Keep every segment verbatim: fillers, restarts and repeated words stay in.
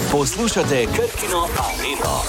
Poslušate Krkino areno.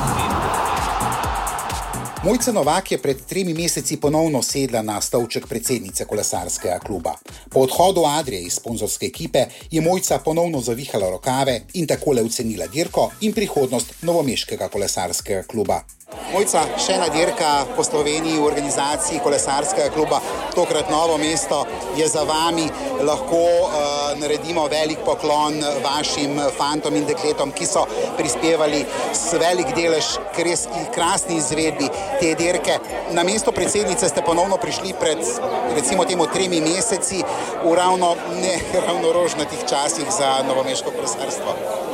Mojca Novak je pred tremi meseci ponovno sedla na stolček predsednice kolesarskega kluba. Po odhodu Adrije iz sponzorske ekipe je Mojca ponovno zavihala rokave in takole ocenila dirko in prihodnost novomeškega kolesarskega kluba. Mojca, še ena dirka po Sloveniji v organizaciji kolesarskega kluba, tokrat Novo mesto je za vami. Lahko uh, naredimo velik poklon vašim fantom in dekletom, ki so prispevali s velik delež k res krasni izvedbi te dirke. Na mesto predsednice ste ponovno prišli pred recimo temu tremi meseci v ravno ne ravno rožnatih časih za novomeško kolesarstvo.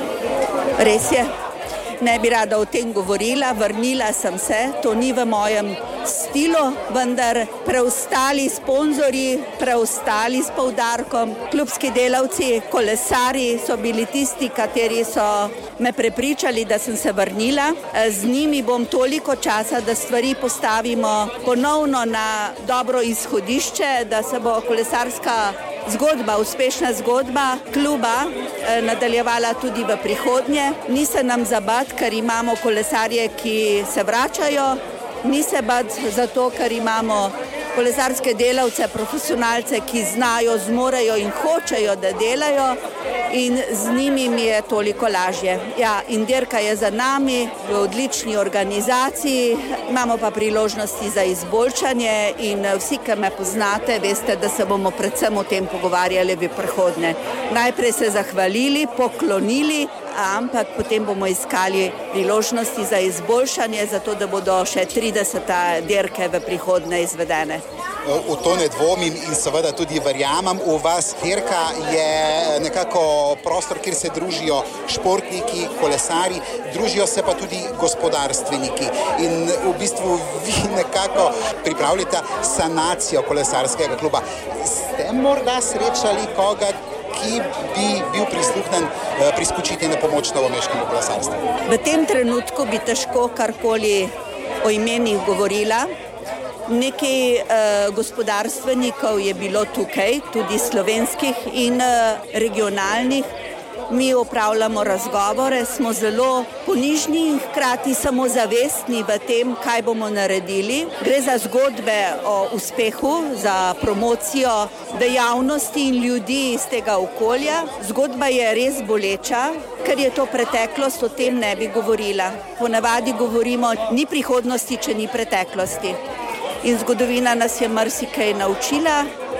Res je. Ne bi rada o tem govorila, vrnila sem se, to ni v mojem stilu, vendar preostali sponzorji, preostali s poudarkom, klubski delavci, kolesari so bili tisti, kateri so me prepričali, da sem se vrnila. Z njimi bom toliko časa, da stvari postavimo ponovno na dobro izhodišče, da se bo kolesarska zgodba, uspešna zgodba kluba nadaljevala tudi v prihodnje. Ni se nam zabat, ker imamo kolesarje, ki se vračajo, ni se bat zato, ker imamo kolesarske delavce, profesionalce, ki znajo, zmorejo in hočejo, da delajo, in z njimi mi je toliko lažje. Ja, in dirka je za nami v odlični organizaciji, imamo pa priložnosti za izboljšanje in vsi, ki me poznate, veste, da se bomo predvsem o tem pogovarjali v prihodnje. Najprej se zahvalili, poklonili, ampak potem bomo iskali priložnosti za izboljšanje, zato da bodo še tridesete dirke v prihodnje izvedene. V to ne dvomim in seveda tudi verjamem v vas. Dirka je nekako prostor, kjer se družijo športniki, kolesari, družijo se pa tudi gospodarstveniki. In v bistvu vi nekako pripravljate sanacijo kolesarskega kluba. Ste morda srečali koga, ki bi bil prisluhnen priskočiti na pomoč novomeškemu kolesarstvu? V tem trenutku bi težko karkoli o imenih govorila. Nekaj eh, gospodarstvenikov je bilo tukaj, tudi slovenskih in eh, regionalnih. Mi opravljamo razgovore, smo zelo ponižni in hkrati samozavestni v tem, kaj bomo naredili. Gre za zgodbe o uspehu, za promocijo dejavnosti in ljudi iz tega okolja. Zgodba je res boleča, ker je to preteklost, o tem ne bi govorila. Ponavadi govorimo, ni prihodnosti, če ni preteklosti. In zgodovina nas je marsikaj naučila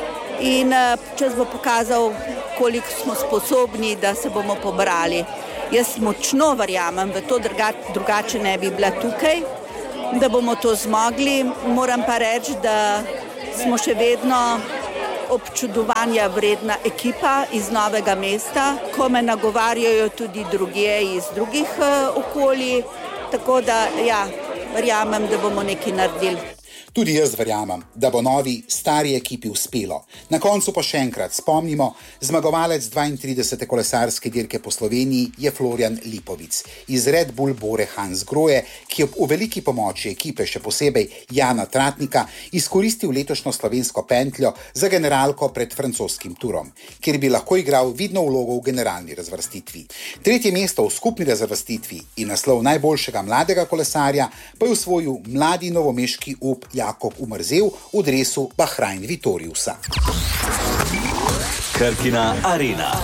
in čas bo pokazal, koliko smo sposobni, da se bomo pobrali. Jaz močno verjamem, v to drugače ne bi bila tukaj, da bomo to zmogli. Moram pa reči, da smo še vedno občudovanja vredna ekipa iz Novega mesta, ko me nagovarjajo tudi drugje iz drugih okolij, tako da ja, verjamem, da bomo nekaj naredili. Tudi jaz verjamem, da bo novi stari ekipi uspelo. Na koncu pa še enkrat spomnimo, zmagovalec dvaintridesete kolesarske dirke po Sloveniji je Florjan Lipovic iz Red Bull Bore Hansgrohe, ki je v veliki pomoči ekipe, še posebej Jana Tratnika, izkoristil letošnjo slovensko pentljo za generalko pred francoskim turom, kjer bi lahko igral vidno vlogo v generalni razvrstitvi. Tretje mesto v skupni razvrstitvi in naslov najboljšega mladega kolesarja pa je osvojil mladi novomeški up Jakob Umrzel v dresu Bahrain Vitoriusa. Krkina arena.